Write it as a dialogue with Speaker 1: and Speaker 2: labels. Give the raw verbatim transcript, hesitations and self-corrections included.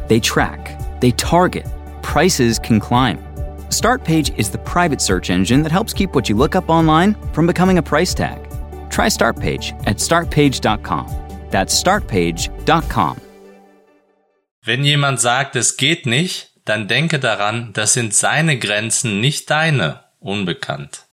Speaker 1: They track, they target, prices can climb. Startpage is the private search engine that helps keep what you look up online from becoming a price tag. Try Startpage at start page dot com. That's start page dot com.
Speaker 2: Wenn jemand sagt, es geht nicht, dann denke daran, das sind seine Grenzen, nicht deine, unbekannt.